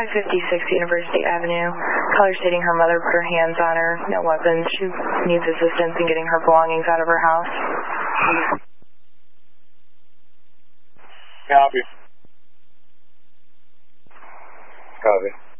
556 University Avenue. Caller stating her mother put her hands on her, no weapons. She needs assistance in getting her belongings out of her house. Copy. Copy.